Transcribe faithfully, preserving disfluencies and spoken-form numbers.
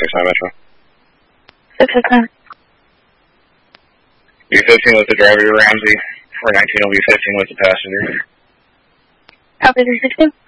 six nine Metro. six six nine. B fifteen with the driver, Ramsey. four nineteen will be fifteen with the passenger. Copy three sixteen.